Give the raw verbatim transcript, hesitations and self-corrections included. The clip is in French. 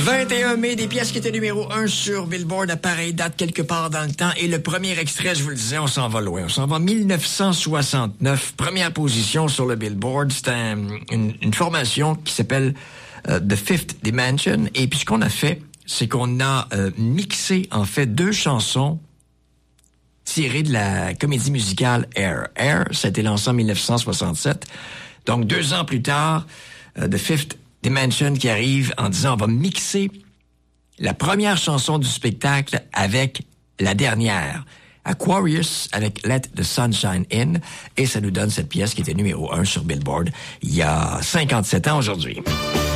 vingt et un mai, des pièces qui étaient numéro un sur Billboard à pareille date quelque part dans le temps. Et le premier extrait, je vous le disais, on s'en va loin. On s'en va en dix-neuf cent soixante-neuf. Première position sur le Billboard. C'est un, une, une formation qui s'appelle euh, The Fifth Dimension. Et puis ce qu'on a fait, c'est qu'on a euh, mixé, en fait, deux chansons tirées de la comédie musicale Air. Air, ça a été lancé en dix-neuf cent soixante-sept. Donc, deux ans plus tard, euh, The Fifth Dimension qui arrive en disant on va mixer la première chanson du spectacle avec la dernière. Aquarius avec Let the Sunshine In. Et ça nous donne cette pièce qui était numéro un sur Billboard il y a cinquante-sept ans aujourd'hui.